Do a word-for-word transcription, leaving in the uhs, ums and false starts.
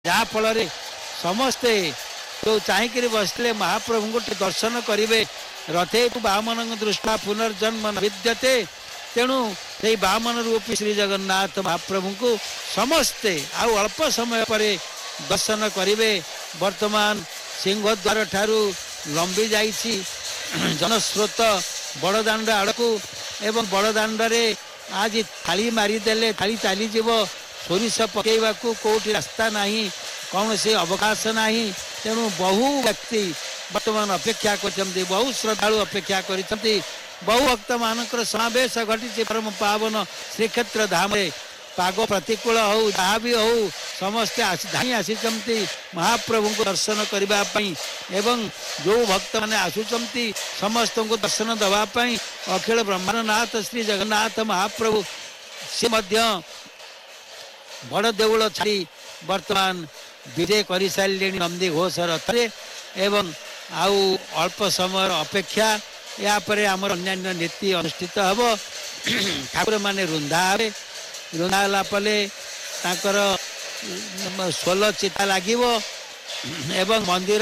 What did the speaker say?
जहाँ फल समस्ते जो चाहिए बसले महाप्रभु को दर्शन करेंगे रथे वामन दृष्टा पुनर्जन्म न विद्यते तेणु से वामन रूपी श्री जगन्नाथ महाप्रभु को समस्ते आउ अल्प समय पर दर्शन करेंगे। वर्तमान सिंहद्वार ठारू लंबी जाइछि जनस्रोत बड़दाण्ड आड़ को एवं बड़दाण्ड आज थाली मारिदेले थाली चलीज सोरिष पकेवा कोठी रास्ता नहीं कौन से अवकाश नहीं तेणु बहु व्यक्ति वर्तमान अपेक्षा करछन्ति बहु श्रद्धालु अपेक्षा करछन्ति बहु भक्त मानकर समावेश घटी परम पावन श्रीक्षेत्र धाम पाग प्रतिकूल हो जहाँ भी हो समस्ते धाई आसीचंती महाप्रभु को दर्शन करने एवं जो भक्त मैंने आसुचंती समस्त को दर्शन दवापाई अखिल ब्रह्मांडनाथ श्री जगन्नाथ महाप्रभु से मध्य बड़ देउल छाड़ी वर्तमान विजय कर सारे नंदी घोष रथरे एवं आउ अल्प समय अपेक्षा या पर आमर अन्यान्य नीति अनुष्ठित हम ठाकुर माने रुंधा हे रुंधा पले ताकर सोल चिता लागिवो एवं मंदिर